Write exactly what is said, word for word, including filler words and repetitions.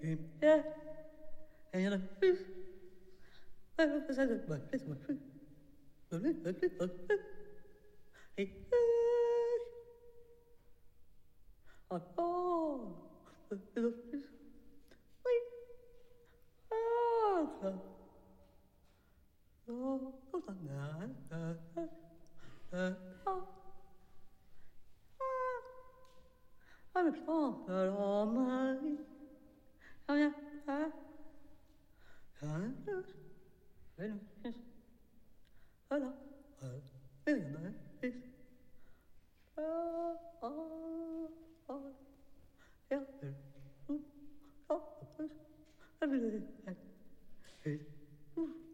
Yeah. And you're like, please. I don't know, I don't please, please. Oh, please. Wait. Ah, oh, oh, oh, I'm a song that all my. Oh, yeah. Ah, ah, yes. Hello. Hello. Hello.